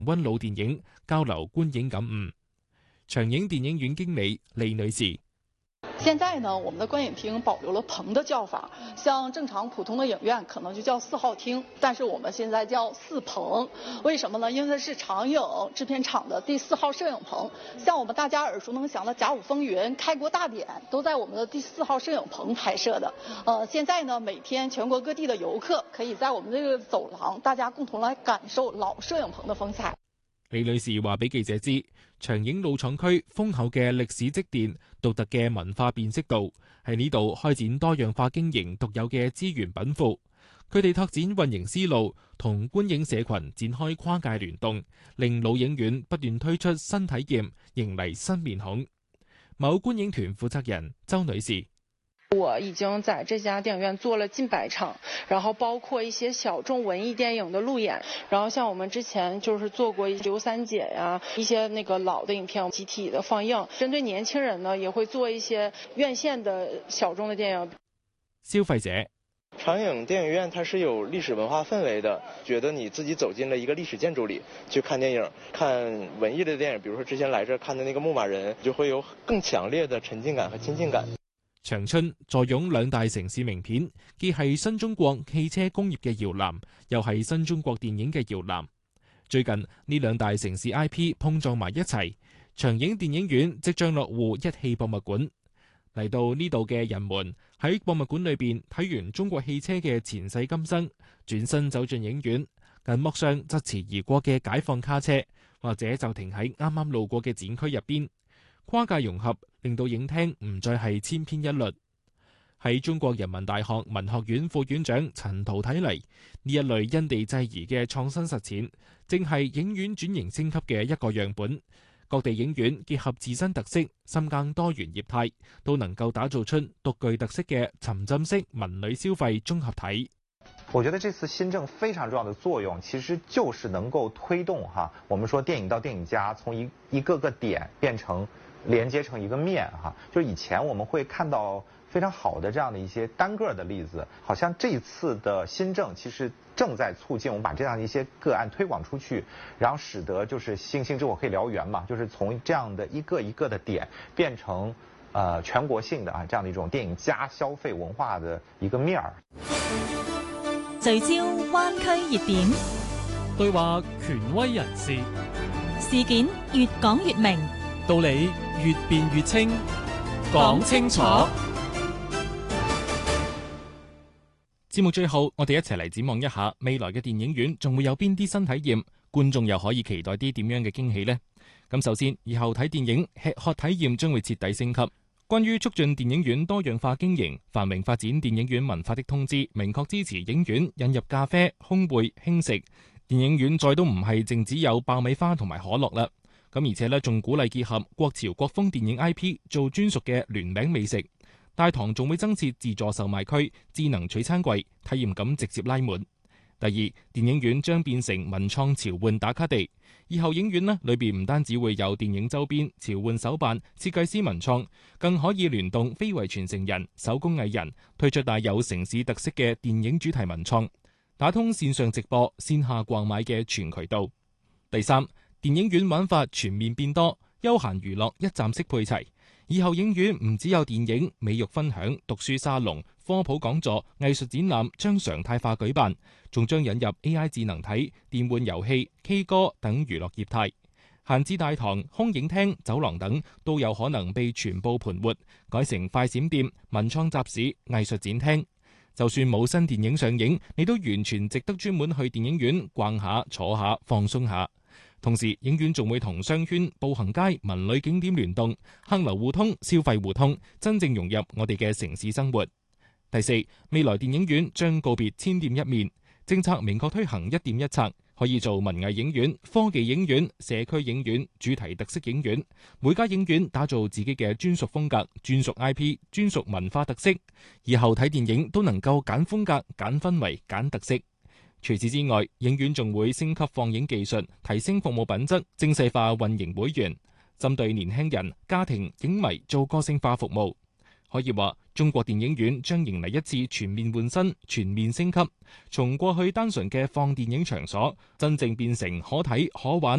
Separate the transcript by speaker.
Speaker 1: 溫老電影，交流觀影感悟。長影電影院經理李女士。
Speaker 2: 現在呢，我們的觀影廳保留了棚的叫法，像正常普通的影院可能就叫4號廳，但是我們現在叫4棚。為什麼呢？因為是長影製片廠的第4號攝影棚，像我們大家耳熟能詳的《甲午風雲》《開國大典》都在我們的第4號攝影棚拍攝的。現在呢，每天全國各地的遊客可以在我們這個走廊，大家共同來感受老攝影棚的風采。
Speaker 1: 李女士話俾記者知，長影老廠區豐厚嘅歷史積澱、獨特嘅文化辨識度，喺呢度開展多樣化經營獨有嘅資源稟賦。佢哋拓展運營思路，同觀影社群展開跨界聯動，令老影院不斷推出新體驗，迎嚟新面孔。某觀影團負責人周女士。
Speaker 3: 我已經在這家電影院做了近100場，然後包括一些小眾文藝電影的路演，然後像我們之前就是做過劉三姐呀，一些那個老的影片集體的放映，針對年輕人呢，也會做一些院線的小眾的電影。
Speaker 1: 消費者。
Speaker 4: 長影電影院它是有歷史文化氛圍的，覺得你自己走進了一個歷史建築裏去看電影，看文藝的電影，比如說之前來這看的那個牧馬人，就會有更強烈的沉浸感和親近感。
Speaker 1: 長春坐擁兩大城市名片，既係新中國汽車工業嘅搖籃，又係新中國電影嘅搖籃。最近呢兩大城市 IP 碰撞埋一齊，長影電影院即將落戶一汽博物館。嚟到呢度嘅人們喺博物館裏邊睇完中國汽車嘅前世今生，轉身走進影院，銀幕上疾馳而過嘅解放卡車，或者就停喺啱啱路過嘅展區入邊。跨界融合令到影廳唔再係千篇一律。喺中國人民大學文學院副院長陳濤睇嚟，呢一類因地制宜嘅創新實踐，正係影院轉型升級嘅一個樣本。各地影院結合自身特色，深耕多元業態，都能夠打造出獨具特色嘅沉浸式文旅消費綜合體。
Speaker 5: 我覺得這次新政非常重要的作用，其實就是能夠推動我們說電影到電影家，從一個個點變成連接成一個面就是以前我們會看到非常好的這樣的一些單個的例子，好像這次的新政其實正在促進我們把這樣的一些個案推廣出去，然後使得就是星星之火可以燎原嘛，就是從這樣的一個一個的點變成全國性的這樣的一種電影加消費文化的一個面兒。
Speaker 6: 聚焦灣區熱點，
Speaker 7: 對話權威人士，
Speaker 6: 事件越講越明，
Speaker 7: 道理越辯越清，講清楚。
Speaker 1: 節目最後，我哋一齊嚟展望一下未來嘅電影院仲會有邊啲新體驗，觀眾又可以期待啲點樣嘅驚喜呢？咁首先，以後睇電影吃喝體驗將會徹底升級。關於促進電影院多樣化經營、繁榮發展電影院文化的通知，明確支持影院引入咖啡、烘焙、輕食。電影院再都唔係淨只有爆米花同埋可樂啦。咁而且呢，仲鼓勵結合國潮國風電影 IP 做專屬嘅聯名美食。大堂仲會增設自助售賣區、智能取餐櫃，體驗感直接拉滿。第二，電影院將變成文創潮玩打卡地，以後影院呢裏邊唔單止會有電影周邊、潮玩手辦、設計師文創，更可以聯動非遺傳承人、手工藝人，推出帶有城市特色嘅電影主題文創，打通線上直播、線下逛買嘅全渠道。第三，電影院玩法全面變多，休閒娛樂一站式配齊。以後影院唔只有電影、美育分享、讀書沙龍、科普講座、藝術展覽將常態化舉辦，仲將引入 AI 智能體、電玩遊戲、K 歌等娛樂業態。閒置大堂、空影廳、走廊等都有可能被全部盤活，改成快閃店、文創集市、藝術展廳。就算冇新電影上映，你都完全值得專門去電影院逛下、坐下、放鬆下。同時，影院仲會同商圈、步行街、文旅景點聯動，客流互通、消費互通，真正融入我哋嘅城市生活。第四，未來電影院將告別千店一面，政策明確推行一店一策，可以做文藝影院、科技影院、社區影院、主題特色影院，每家影院打造自己嘅專屬風格、專屬 IP、專屬文化特色，以後睇電影都能夠揀風格、揀氛圍、揀特色。除此之外，影院仲會升級放映技術，提升服務品質，精細化運營會員，針對年輕人、家庭、影迷做個性化服務。可以話， 中國電影院將迎嚟一次全面換新、全面升級，從過去單純嘅放電影場所，真正變成可睇可玩